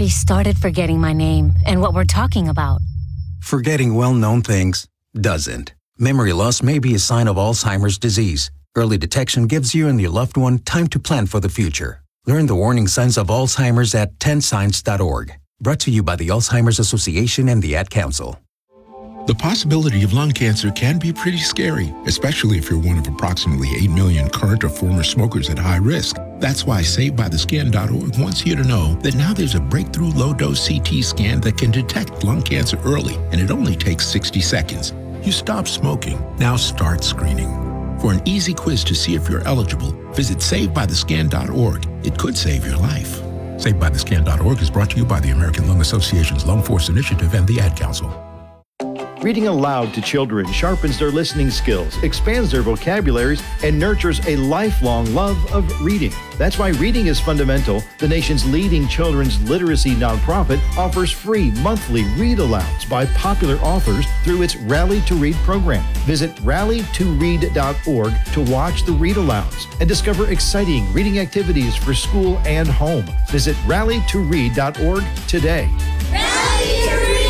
actually started forgetting my name and what we're talking about. Forgetting well-known things doesn't. Memory loss may be a sign of Alzheimer's disease. Early detection gives you and your loved one time to plan for the future. Learn the warning signs of Alzheimer's at 10signs.org. Brought to you by the Alzheimer's Association and the Ad Council. The possibility of lung cancer can be pretty scary, especially if you're one of approximately 8 million current or former smokers at high risk. That's why SaveByTheScan.org wants you to know that now there's a breakthrough low-dose CT scan that can detect lung cancer early, and it only takes 60 seconds. You stop smoking. Now start screening. For an easy quiz to see if you're eligible, visit SaveByTheScan.org. It could save your life. SaveByTheScan.org is brought to you by the American Lung Association's Lung Force Initiative and the Ad Council. Reading aloud to children sharpens their listening skills, expands their vocabularies, and nurtures a lifelong love of reading. That's why Reading is Fundamental, the nation's leading children's literacy nonprofit, offers free monthly read-alouds by popular authors through its Rally to Read program. Visit rallytoread.org to watch the read-alouds and discover exciting reading activities for school and home. Visit rallytoread.org today. Rally to Read!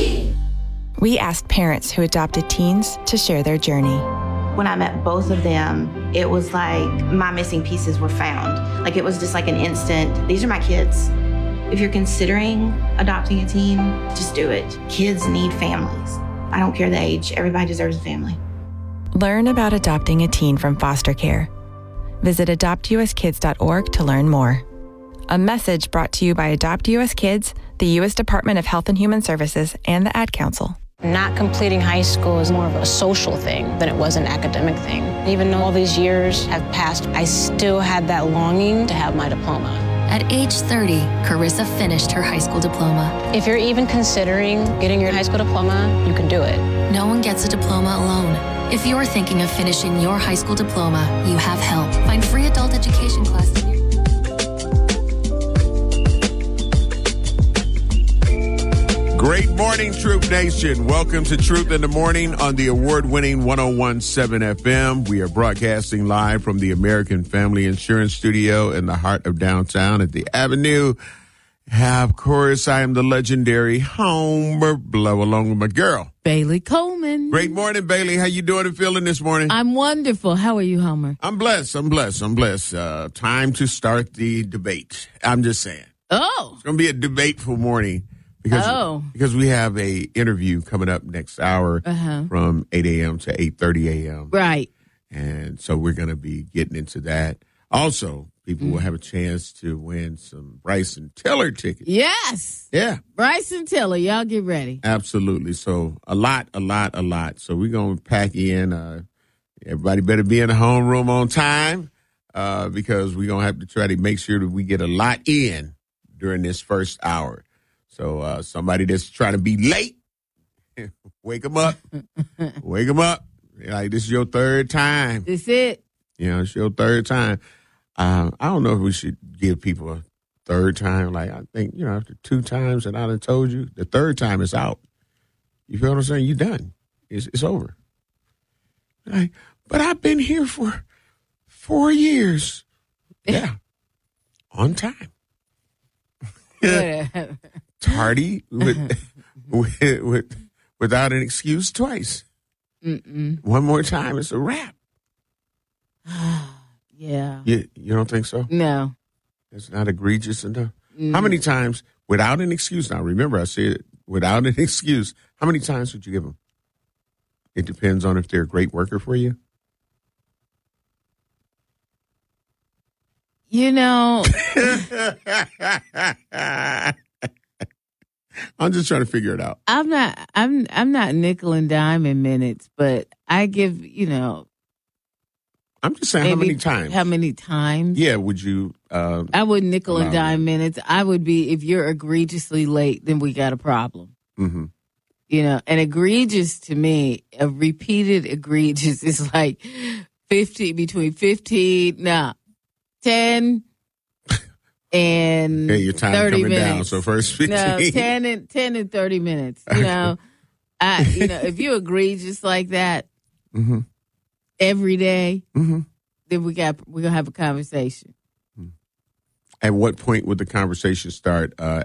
We asked parents who adopted teens to share their journey. When I met both of them, it was like my missing pieces were found. Like it was just like an instant, these are my kids. If you're considering adopting a teen, just do it. Kids need families. I don't care the age, everybody deserves a family. Learn about adopting a teen from foster care. Visit adoptuskids.org to learn more. A message brought to you by Adopt US Kids, the U.S. Department of Health and Human Services, and the Ad Council. Not completing high school is more of a social thing than it was an academic thing. Even though all these years have passed, I still had that longing to have my diploma. At age 30, Carissa finished her high school diploma. If you're even considering getting your high school diploma, you can do it. No one gets a diploma alone. If you're thinking of finishing your high school diploma, you have help. Find free adult education classes. Great morning, Troop Nation. Welcome to Truth in the Morning on the award-winning 101.7 FM. We are broadcasting live from the American Family Insurance Studio in the heart of downtown at the Avenue. Of course, I am the legendary Homer Blow, along with my girl, Bailey Coleman. Great morning, Bailey. How you doing and feeling this morning? I'm wonderful. How are you, Homer? I'm blessed. Time to start the debate. I'm just saying. Oh. It's going to be a debateful morning. Because we have a interview coming up next hour from 8 a.m. to 8:30 a.m. Right. And so we're going to be getting into that. Also, people will have a chance to win some Bryson Tiller tickets. Yes. Yeah. Bryson Tiller. Y'all get ready. Absolutely. So a lot. So we're going to pack in. Everybody better be in the homeroom on time because we're going to have to try to make sure that we get a lot in during this first hour. So somebody that's trying to be late, wake them up. Wake them up. Like, this is your third time. That's it. It's your third time. I don't know if we should give people a third time. Like, I think, after 2 times that I done told you, the third time is out. You feel what I'm saying? You're done. It's over. Like, but I've been here for 4 years. Yeah. On time. Tardy without an excuse twice. One more time, it's a wrap. Yeah. You don't think so? No. It's not egregious enough? How many times without an excuse? Now, remember, I said without an excuse. How many times would you give them? It depends on if they're a great worker for you. I'm just trying to figure it out. I'm not nickel and dime in minutes, but I give, I'm just saying how many times. How many times? Yeah, would you I would nickel and dime minutes. I would be, if you're egregiously late, then we got a problem. Mm-hmm. And egregious to me, a repeated egregious is like 10 and your time 30 coming minutes. down. So first 15. No, 10 and 30 minutes. If you egregious like that every day, then we're gonna have a conversation. At what point would the conversation start